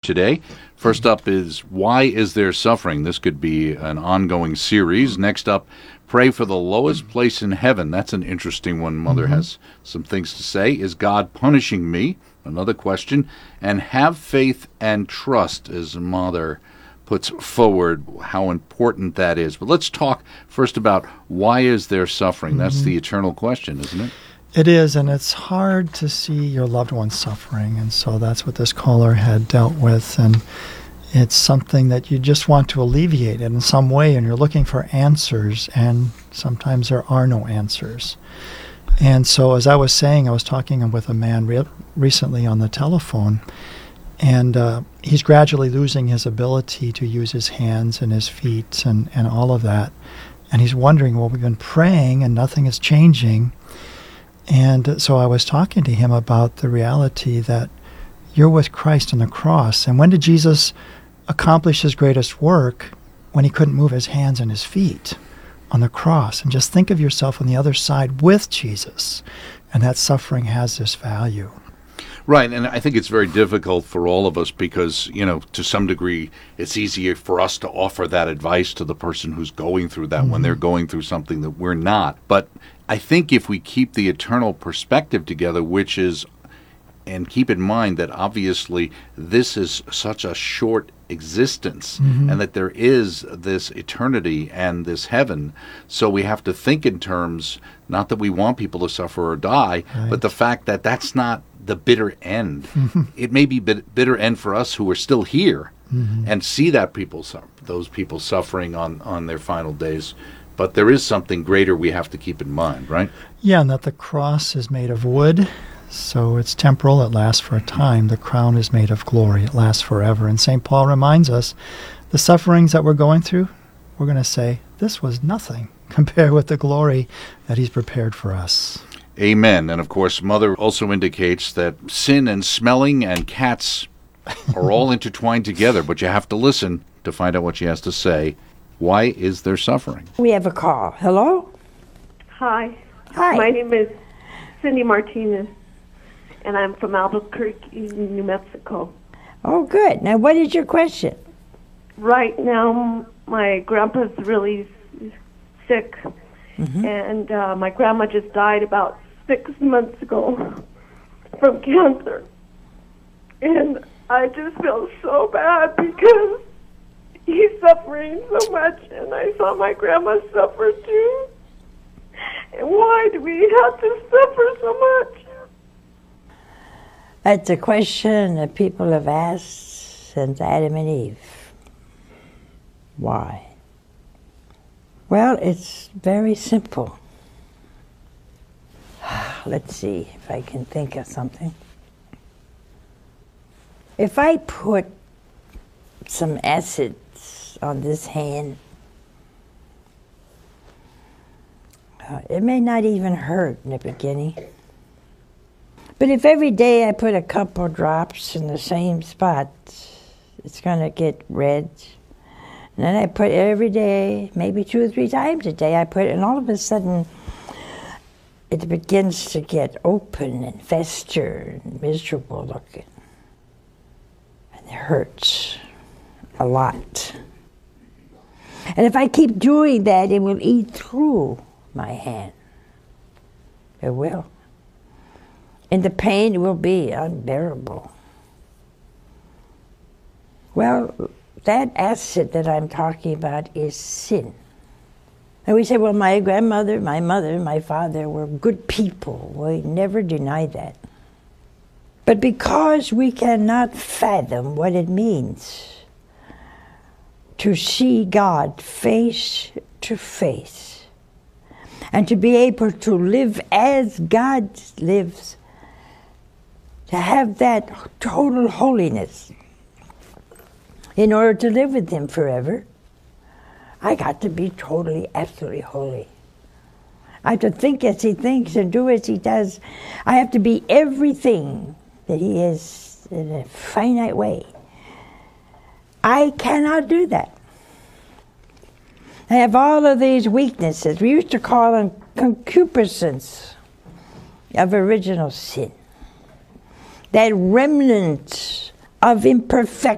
today. First up is Why Is There Suffering? This could be an ongoing series. Next up, Pray for the Lowest Place in Heaven. That's an interesting one. Mother has some things to say. Is God punishing me? Another question. And Have Faith and Trust, as Mother puts forward how important that is. But let's talk first about why is there suffering? That's the eternal question, isn't it? It is, and it's hard to see your loved one suffering, and so that's what this caller had dealt with, and it's something that you just want to alleviate in some way, and you're looking for answers, and sometimes there are no answers. And so as I was saying, I was talking with a man recently on the telephone, and he's gradually losing his ability to use his hands and his feet and all of that, and he's wondering, well, we've been praying and nothing is changing. And so I was talking to him about the reality that you're with Christ on the cross. And when did Jesus accomplish his greatest work? When he couldn't move his hands and his feet on the cross. And just think of yourself on the other side with Jesus. And that suffering has this value. Right, and I think it's very difficult for all of us because, to some degree, it's easier for us to offer that advice to the person who's going through that when they're going through something that we're not. But I think if we keep the eternal perspective together, which is, and keep in mind that obviously this is such a short existence and that there is this eternity and this heaven. So we have to think in terms, not that we want people to suffer or die, but the fact that that's not the bitter end. It may be bitter end for us who are still here and see that those people suffering on their final days. But there is something greater we have to keep in mind, right? Yeah, and that the cross is made of wood, so it's temporal, it lasts for a time. The crown is made of glory, it lasts forever. And St. Paul reminds us, the sufferings that we're going through, we're going to say, this was nothing compared with the glory that he's prepared for us. Amen. And of course, Mother also indicates that sin and smelling and cats are all intertwined together, but you have to listen to find out what she has to say. Why is there suffering? We have a call. Hello? Hi. Hi. My name is Cindy Martinez, and I'm from Albuquerque, New Mexico. Oh, good. Now, what is your question? Right now, my grandpa's really sick, and my grandma just died about 6 months ago from cancer. And I just feel so bad because he's suffering so much, and I saw my grandma suffer too. And why do we have to suffer so much? That's a question that people have asked since Adam and Eve. Why? Well, it's very simple. Let's see if I can think of something. If I put some acids on this hand, it may not even hurt in the beginning. But if every day I put a couple drops in the same spot, it's going to get red. And then I put every day, maybe 2 or 3 times a day, I put it, and all of a sudden it begins to get open and fester and miserable looking. And it hurts a lot. And if I keep doing that, it will eat through my hand. It will. And the pain will be unbearable. Well, that acid that I'm talking about is sin. And we say, well, my grandmother, my mother, my father were good people. We never deny that. But because we cannot fathom what it means to see God face to face and to be able to live as God lives, to have that total holiness in order to live with him forever, I got to be totally, absolutely holy. I have to think as he thinks and do as he does. I have to be everything that he is in a finite way. I cannot do that. I have all of these weaknesses. We used to call them concupiscence of original sin. That remnant of imperfection.